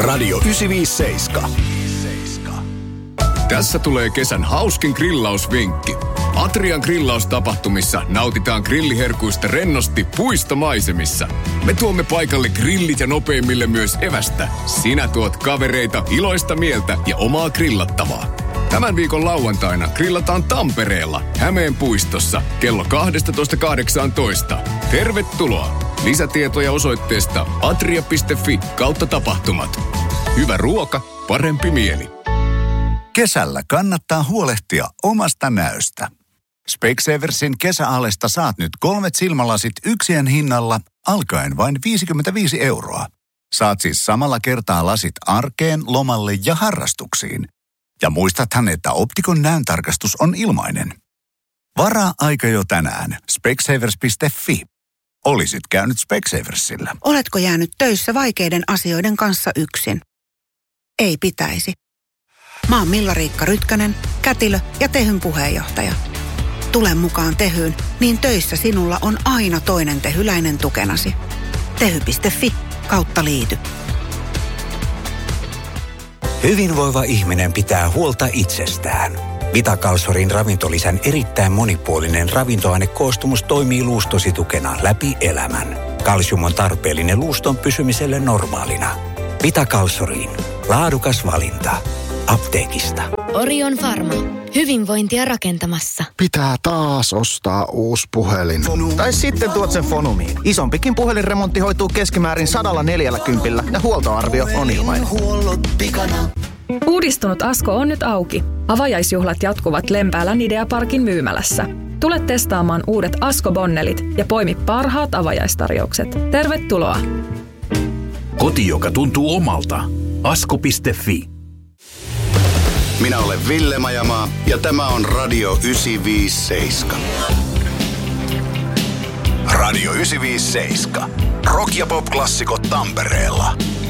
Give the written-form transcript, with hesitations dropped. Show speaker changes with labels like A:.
A: Radio 957.
B: Tässä tulee kesän hauskin grillausvinkki. Atrian grillaustapahtumissa nautitaan grilliherkuista rennosti puistomaisemissa. Me tuomme paikalle grillit ja nopeimmille myös evästä. Sinä tuot kavereita, iloista mieltä ja omaa grillattavaa. Tämän viikon lauantaina grillataan Tampereella, Hämeen puistossa, kello 12.18. Tervetuloa! Lisätietoja osoitteesta atria.fi/tapahtumat. Hyvä ruoka, parempi mieli.
C: Kesällä kannattaa huolehtia omasta näöstä. Specsaversin kesäalesta saat nyt 3 silmälasit yksien hinnalla alkaen vain 55 €. Saat siis samalla kertaa lasit arkeen, lomalle ja harrastuksiin. Ja muistathan, että optikon näöntarkastus on ilmainen. Varaa aika jo tänään. Specsavers.fi. Olisit käynyt Specsaversilla.
D: Oletko jäänyt töissä vaikeiden asioiden kanssa yksin? Ei pitäisi. Mä oon Milla-Riikka Rytkönen, kätilö ja Tehyn puheenjohtaja. Tule mukaan Tehyyn, niin töissä sinulla on aina toinen tehyläinen tukenasi. Tehy.fi/liity.
E: Hyvinvoiva ihminen pitää huolta itsestään. Vitakalsorin ravintolisän erittäin monipuolinen ravintoainekoostumus toimii luustosi tukena läpi elämän. Kalsium on tarpeellinen luuston pysymiselle normaalina. Vitakalsoriin. Laadukas valinta. Apteekista.
F: Orion Pharma. Hyvinvointia rakentamassa.
G: Pitää taas ostaa uusi puhelin.
H: Tai sitten tuot sen Fonumiin. Isompikin puhelinremontti hoituu keskimäärin 140 ja huoltoarvio on ilmainen.
I: Uudistunut Asko on nyt auki. Avajaisjuhlat jatkuvat Lempäälän Ideaparkin myymälässä. Tule testaamaan uudet Asko-bonnelit ja poimi parhaat avajaistarjoukset. Tervetuloa!
A: Koti, joka tuntuu omalta. Asko.fi. Minä olen Ville Majamaa ja tämä on Radio 957. Radio 957. Rock- ja pop-klassikot Tampereella.